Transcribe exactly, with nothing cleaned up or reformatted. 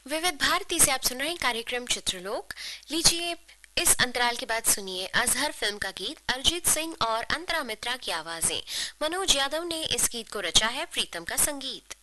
विविध भारती से आप सुन रहे हैं कार्यक्रम चित्रलोक। लीजिए, इस अंतराल के बाद सुनिए अजहर फिल्म का गीत, अरिजीत सिंह और अंतरा मित्रा की आवाजें। मनोज यादव ने इस गीत को रचा है, प्रीतम का संगीत।